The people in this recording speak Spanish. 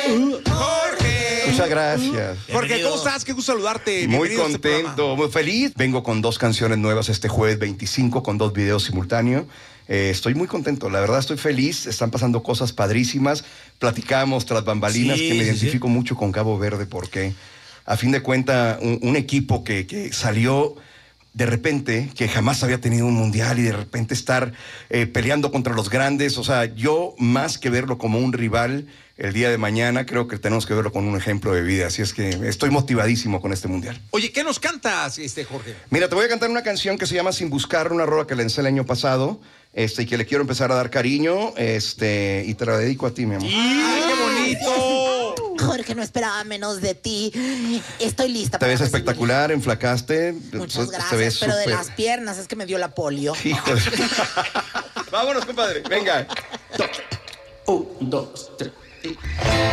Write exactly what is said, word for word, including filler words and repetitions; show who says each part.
Speaker 1: Jorge.
Speaker 2: Muchas gracias.
Speaker 1: Jorge, ¿cómo estás? Qué gusto saludarte.
Speaker 2: Muy
Speaker 1: Bienvenido a este
Speaker 2: contento,
Speaker 1: programa.
Speaker 2: muy feliz. Vengo con dos canciones nuevas este jueves veinticinco con dos videos simultáneos. Eh, estoy muy contento, la verdad estoy feliz. Están pasando cosas padrísimas. Platicamos tras bambalinas
Speaker 1: Sí,
Speaker 2: que me
Speaker 1: sí,
Speaker 2: identifico
Speaker 1: sí.
Speaker 2: mucho con Cabo Verde porque a fin de cuentas un, un equipo que, que salió de repente, que jamás había tenido un mundial y de repente estar eh, peleando contra los grandes. O sea, yo más que verlo como un rival el día de mañana, creo que tenemos que verlo con un ejemplo de vida. Así es que estoy motivadísimo con este mundial.
Speaker 1: Oye, ¿qué nos cantas, este Jorge?
Speaker 2: Mira, te voy a cantar una canción que se llama Sin Buscar, una rola que lancé el año pasado, este, y que le quiero empezar a dar cariño, este, y te la dedico a ti, mi amor.
Speaker 1: ¡Ay, qué bonito!
Speaker 3: Jorge, no esperaba menos de ti. Estoy lista.
Speaker 2: Te
Speaker 3: para
Speaker 2: ves
Speaker 3: recibir.
Speaker 2: espectacular, enflacaste.
Speaker 3: Muchas
Speaker 2: te
Speaker 3: gracias,
Speaker 2: ves
Speaker 3: pero de
Speaker 2: súper-
Speaker 3: las piernas es que me dio la polio.
Speaker 2: Hijo de... Vámonos, compadre, venga.
Speaker 4: Un, dos, tres.